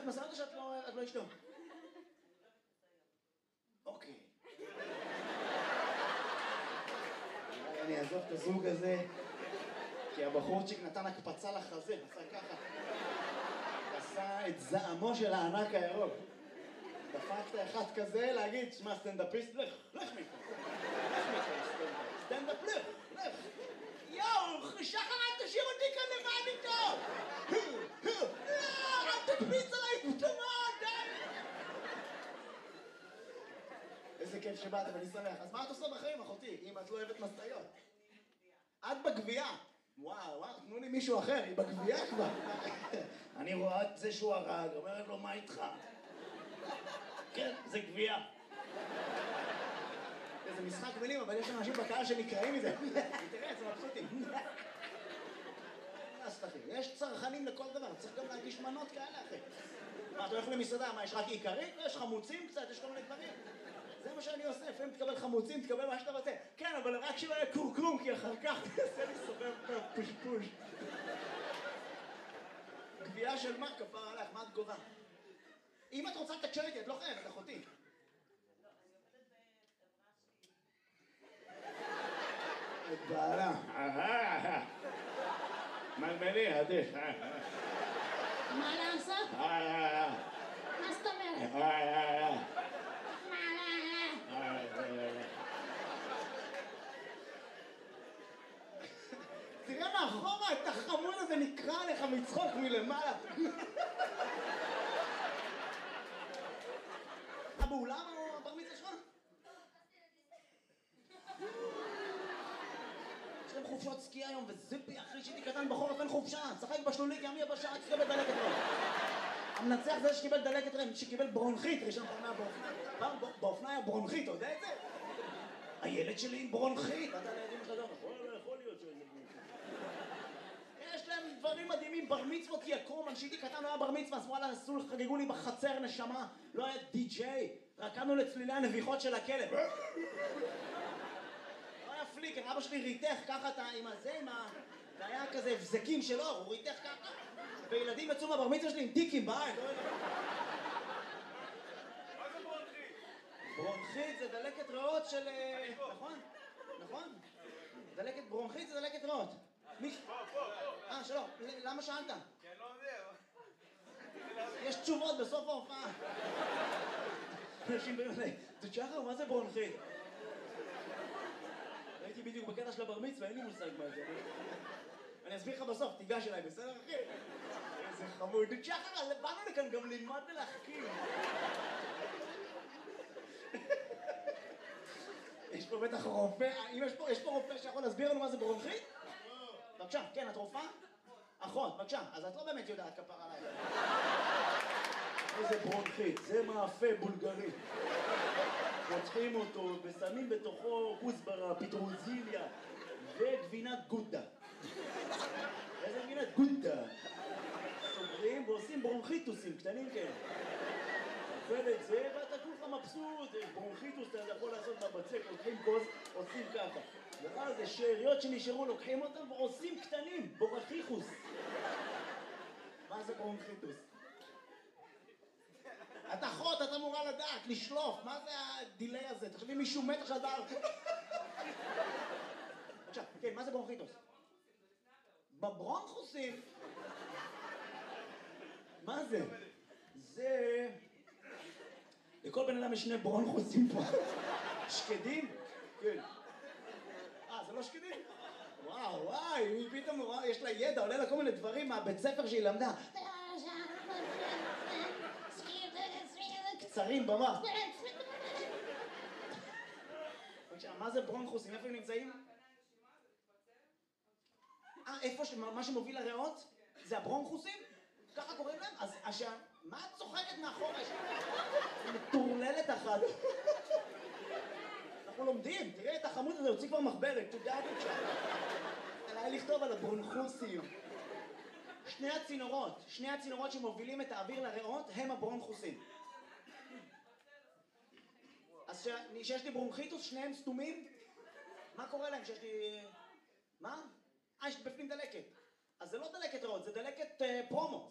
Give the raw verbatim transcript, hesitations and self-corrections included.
אוהבת מסעות או שאת לא אשתו? אוקיי. אני אעזוב את הזוג הזה, כי הבחורצ'יק נתן הקפצה לחזה, עשה ככה. עשה את זעמו של הענק הירוק. דפקת אחד כזה להגיד, שמע סטנדאפיסט, לך, לך מפה. לך מפה, סטנדאפ, לך, לך. יואו, שחר, אל תשאיר אותי כאן לבד איתו! לא, אל תקפיץ עליי פתאומות, די! איזה כיף שבאת, ואני שמח. אז מה את עושה בחיים, אחותי, אם את לא אוהבת מסעיות? את בגבייה. וואו, וואו, תנו לי מישהו אחר, היא בגבייה כבר. אני רואה את זה שהוא הרג, אומרת לו, מה איתך? כן, זה גבייה. זה משחק מילים, אבל יש אנשים בקהל שנקראים מזה. תראה, זה מבסוטים. יש צרכנים לכל דבר, צריך גם להגיש מנות כאלה, אחי. מה, אתה הולך למסעדה, מה, יש רק עיקרית? יש חמוצים קצת, יש כל מיני דברים. זה מה שאני עושה, לפעמים תקבל חמוצים, תקבל מה שאתה רוצה. כן, אבל רק שלא יהיה קורקום, כי אחר כך תעשה לי סובב פושפוש. גבייה של מה, כפר עליך, מה את גובה? אם את רוצה לתקשר איתי, את לא חייבת, אחותי. את בעלה. מלמלי, עדיף. מה לעשות? מה זאת אומרת? מה? תראה מאחורה, את החמוד הזה נקרא לך מצחוק מלמעלה. באולם או הבר מצווה שלך? יש להם חופשות סקי היום, וזיפי אחרי שהייתי קטן בחורף אין חופשה. צחק בשלולי, כי עמי הבשעה שקיבל דלקת רם. המנצח זה שקיבל דלקת רם, שקיבל ברונכית, ראשון פעם באופניים. באופניים היה ברונכית, אתה יודע את זה? הילד שלי עם ברונכית. אתה לידים שלך דור, יכול להיות שהוא איזה ברונכית. יש להם דברים מדהימים, בר מצוות יקום, כשהייתי קטן לא היה בר מצווה, אז וואלה, עשו, חגגו לי בחצר נשמה, לא היה די-ג'יי, רקדנו לצלילי הנביחות של הכלב. לא היה פליקר, אבא שלי ריתך ככה עם הזה, עם ה... זה היה כזה הבזקים של אור, הוא ריתך ככה, וילדים יצאו מהבר מצווה שלי עם דיקים בעין. מה זה ברונכית? ברונכית זה דלקת ריאות של... נכון? נכון? דלקת ברונכית זה דלקת ריאות. פה, פה, פה. אה, שלום, למה שאלת? כי אני לא יודע. יש תשובות בסוף ההופעה. אנשים באמת, זה שחר, מה זה ברונכית? הייתי בדיוק בקטע של הבר מצווה, אין לי מושג מה זה. אני אסביר לך בסוף, תיגש אליי, בסדר אחי? איזה חמוד. שחר, באנו לכאן גם ללמוד ולהחכים. יש פה בטח רופא, אם יש פה, יש פה רופא שיכול להסביר לנו מה זה ברונכית? בבקשה, כן, את רופאה? אחות, בבקשה, אז את לא באמת יודעת כפר עליי. איזה ברונכית, זה מאפה בולגרי. פותחים אותו ושמים בתוכו כוסברה, פטרוזיליה וגבינת גודה. איזה גבינת גודה? סוגרים ועושים ברונכיטוסים קטנים כאלה. אוכל את זה ואתה כולך מבסוט, ברונכיטוס אתה יכול לעשות בבצק, לוקחים כוס, עושים ככה. ואז זה שאריות שנשארו, לוקחים אותם ועושים קטנים, בורחיחוס. מה זה ברונכיטוס? את אחות, את אמורה לדעת, לשלוף, מה זה הדילי הזה? תחשבי מישהו מת עכשיו דבר. עכשיו, כן, מה זה ברונכיטוס? בברונכוסים. מה זה? זה... לכל בן אדם יש שני ברונכוסים פה. שקדים? כן. אה, זה לא שקדים? וואו, וואי, היא פתאום, יש לה ידע, עולה לה כל מיני דברים מהבית ספר שהיא למדה. קצרים במוח. בבקשה, מה זה ברונכוסים? איפה הם נמצאים? אה, איפה, מה שמוביל לריאות? זה הברונכוסים? ככה קוראים להם? אז השם, מה את צוחקת מאחורה? מטורללת אחת. אנחנו לומדים, תראה את החמוד הזה, הוציא כבר מחברת, תודה בבקשה. עליי לכתוב על הברונכוסים. שני הצינורות, שני הצינורות שמובילים את האוויר לריאות הם הברונכוסים. אז שיש לי ברונכיטוס, שניהם סתומים, מה קורה להם שיש לי... מה? אה, יש בפנים דלקת. אז זה לא דלקת ריאות, זה דלקת פרומו.